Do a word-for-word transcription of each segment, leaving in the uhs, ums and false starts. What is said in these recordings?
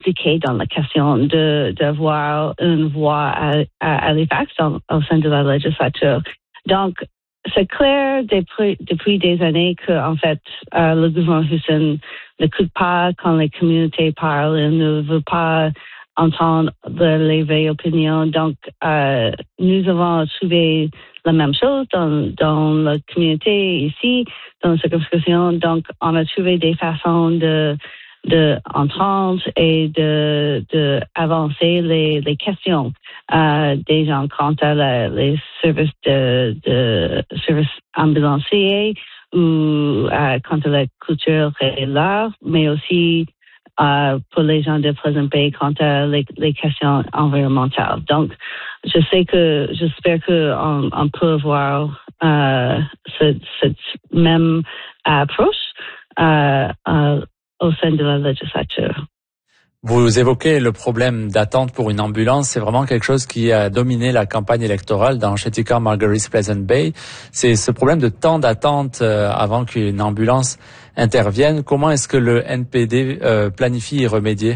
impliqués dans la question de d'avoir une voix à, à Halifax dans, au sein de la législature. Donc, c'est clair depuis, depuis des années que, en fait, euh, le gouvernement Houston n'écoute pas quand les communautés parlent, il ne veut pas entendre les vraies opinions. Donc, euh, nous avons trouvé la même chose dans, dans la communauté ici, dans la circonscription. Donc, on a trouvé des façons de de entendre et de de avancer les les questions euh, des gens quant à la, les services de de services ambulanciers ou euh, quant à la culture et l'art, mais aussi euh, pour les gens de Pleasant Bay quant à les, les questions environnementales. Donc, je sais que j'espère que on, on peut avoir euh, cette, cette même approche euh, euh, au sein de la législature. Vous évoquez le problème d'attente pour une ambulance. C'est vraiment quelque chose qui a dominé la campagne électorale dans Chetika, Marguerite, Pleasant Bay. C'est ce problème de temps d'attente avant qu'une ambulance intervienne. Comment est-ce que le N P D euh, planifie y remédier?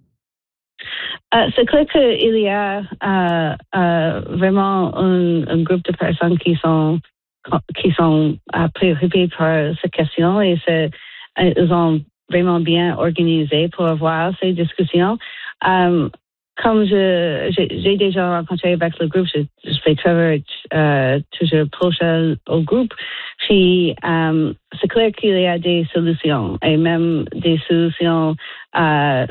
Euh, c'est clair qu'il y a euh, euh, vraiment un, un groupe de personnes qui sont qui sont euh, préoccupées par cette question et c'est, ils ont vraiment bien organisé pour avoir ces discussions. Um, comme je, j'ai, j'ai déjà rencontré avec le groupe, je, je fais très, euh, toujours proche au groupe. Puis, um, c'est clair qu'il y a des solutions et même des solutions euh,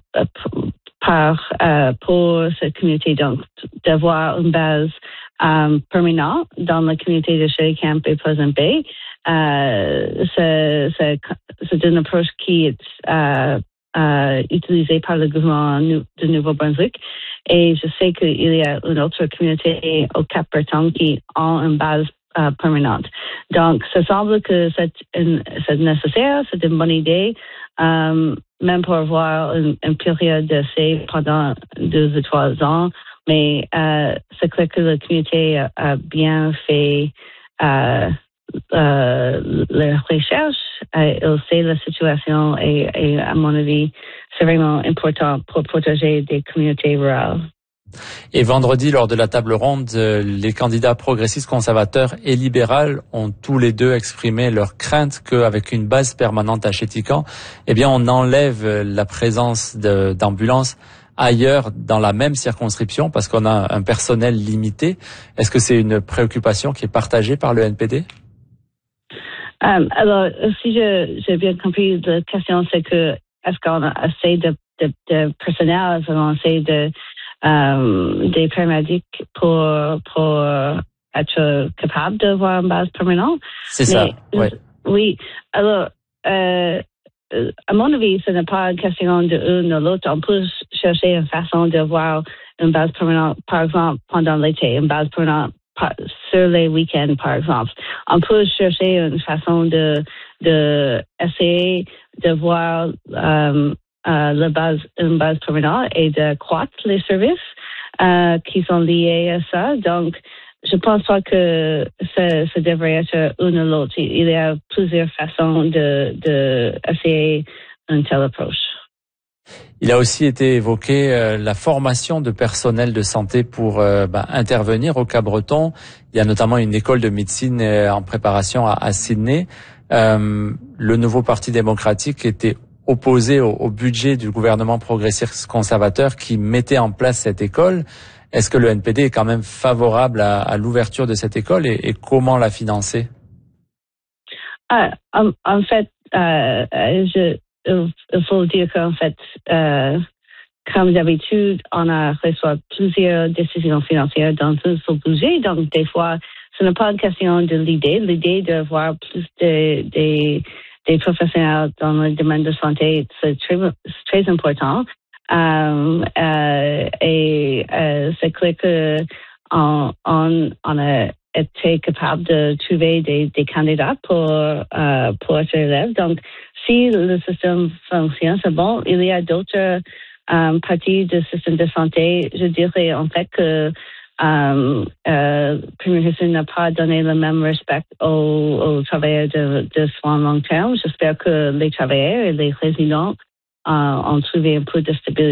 par, euh, pour cette communauté. Donc, d'avoir une base um, permanente dans la communauté de Shady Camp et Pleasant Bay. Euh, c'est, c'est, c'est une approche qui est euh, euh, utilisée par le gouvernement de Nouveau-Brunswick. Et je sais qu'il y a une autre communauté au Cap-Breton qui ont une base euh, permanente. Donc, ça semble que c'est, une, c'est nécessaire, c'est une bonne idée, euh, même pour avoir une, une période d'essai pendant deux ou trois ans. Mais euh, c'est clair que la communauté a, a bien fait euh, Euh, les recherches, euh, il sait la situation et, et à mon avis, c'est vraiment important pour protéger des communautés rurales. Et vendredi, lors de la table ronde, les candidats progressistes, conservateurs et libéraux ont tous les deux exprimé leur crainte qu'avec une base permanente à Chétican, eh bien, on enlève la présence de, d'ambulances ailleurs dans la même circonscription parce qu'on a un personnel limité. Est-ce que c'est une préoccupation qui est partagée par le N P D? Um, alors, si je, j'ai bien compris, la question c'est que est-ce qu'on a assez de, de, de personnel, est-ce qu'on a assez de um, des paramedics pour pour être capable d'avoir une base permanente? C'est Mais, ça. Ouais. Oui. Alors, euh, à mon avis, ce n'est pas une question de l'une ou l'autre. On peut chercher une façon d'avoir une base permanente, par exemple, pendant l'été, une base permanente sur les week-ends, par exemple. On peut chercher une façon de, de essayer de voir euh, euh, la base, une base permanente et de croître les services euh, qui sont liés à ça. Donc, je pense pas que ça, ça devrait être une ou l'autre. Il y a plusieurs façons de, de essayer une telle approche. Il a aussi été évoqué euh, la formation de personnel de santé pour euh, bah, intervenir au Cap-Breton. Il y a notamment une école de médecine euh, en préparation à, à Sydney. Euh, le nouveau Parti démocratique était opposé au, au budget du gouvernement progressiste conservateur qui mettait en place cette école. Est-ce que le N P D est quand même favorable à, à l'ouverture de cette école et, et comment la financer? Ah, en, en fait, euh, je il faut dire qu'en fait, euh, comme d'habitude, on a reçu plusieurs décisions financières dans tout ce budget. Donc, des fois, ce n'est pas une question de l'idée. L'idée d'avoir plus de, de, des professionnels dans le domaine de santé, c'est très, c'est très important. Euh, euh, et euh, c'est clair que on, on, on a été capable de trouver des, des candidats pour, euh, pour être élèves. Donc, si le système fonctionne, c'est bon. Il y a d'autres euh, parties du système de santé. Je dirais en fait que euh, euh, Premier ministre n'a pas donné le même respect aux, aux travailleurs de, de soins long terme. J'espère que les travailleurs et les résidents euh, ont trouvé un peu de stabilité